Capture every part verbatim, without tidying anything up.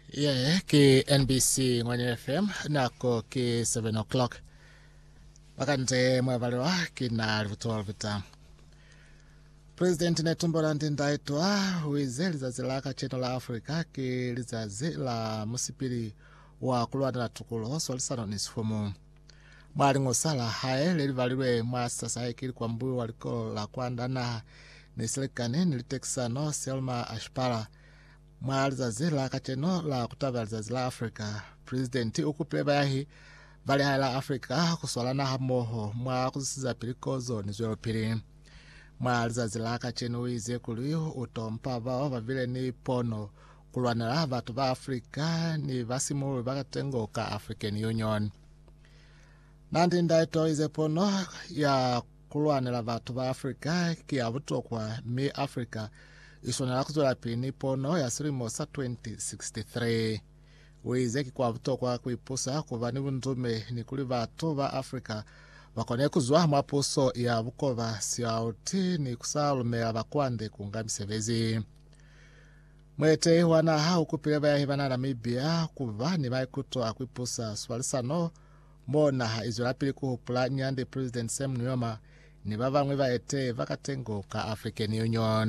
Yeah, ki N B C ngwenye F M nako ki seven o'clock. Wakante mwavaliwa kina alivutoa vita. President Netumbo Ndaitwa wize lizazi laka cheno la Afrika ki lizazi la musipiri wa kuluwana na tukulo solisano nisifumu. Mwali ngosala hae lilivaliwe mwasasa haikili kwa mbuyu waliko la kuandana nisilikane nilitekisano Selma Ashpara. Mwali zazi laka cheno la kutava lizazi la Afrika. Presidenti ukupleba yahi vali hai la Afrika kuswalana hamoho mwa kuzisiza pilikozo nizuelo pili. Mwali zazi laka cheno wize kuliu utompa vao vavile ni pono kulwanela vatu va Afrika ni vasimulu vakatengo ka African Union. Nandi Ndaitwa ize pono ya kulwanela vatu va Afrika kia vutokwa mi Afrika isonela kuzola pini pono ya Sirimosa twenty sixty-three. Wize kikwa vutokwa kuipusa kuvani vundume ni kuli vatu va Afrika wakone kuzwa mwapuso ya vukova siauti ni kusalumela vakwande kunga misevezi. Mwete wana hau kupileva ya hivana Namibia kuva ni maikuto akuipusa swalisano mona izolapili kuhupula nyande President Sam Nujoma ni vava mwiva ete vakatengo ka African Union.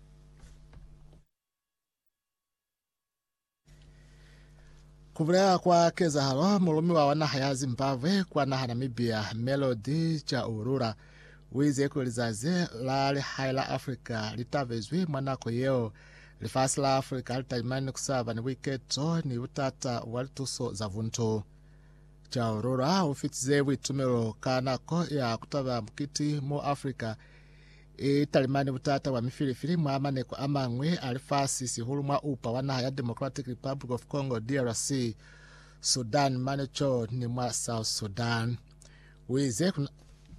Kuvulea kwa keza halo mulumi wa wana haya Zimbabwe kwa na Namibia Melody cha Urura wize kulizaze la haila Afrika litavezwi mwanako yeo lifasi la Afrika litaimani kusava ni wiketo ni utata walituso za vuntu. Cha Urura ufitize witumelo kanako ya kutava mkiti mo Afrika italimani utata wa mifilifili mwamane kwa amangwe alifasi sihulu mwa upa wana haya Democratic Republic of Congo D R C Sudan manecho ni mwa South Sudan. Wize kuna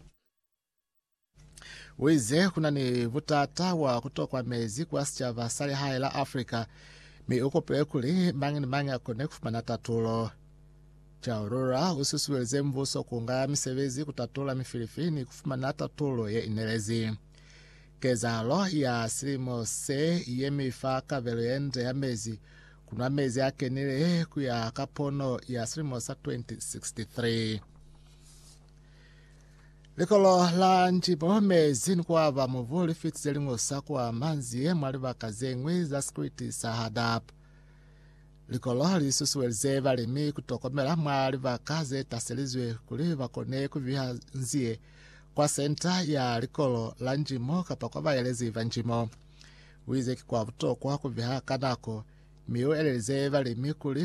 Wize kuna ni vutata wa kutoka mezi kwa sichava sali hai la Afrika mi uko pelekuli mangi ni mangi akone kufumana tatulo. Cha Urura ususuweze mvuso kunga misevezi kutatula mifilifini kufumana tatulo ye inelezi. Kezalo ya Sirimo se yemifaka veluende ya mezi kuna mezi yake nile kuya kapono ya Sirimosa twenty sixty-three. Likolo la njibo mezi nikuwa muvuli fitze lingosa kwa manzi mwali vakazengwe za skriti sahadap. Likolo li susuweze valimi kutokomela mwali vakaze taselizwe kuli vakone kuviha nzie kwa senta ya likolo la njimo kapakwa vaelezi vanjimo. Wize kikwa vutokwa kuviha kanako miu eleze valimi kuli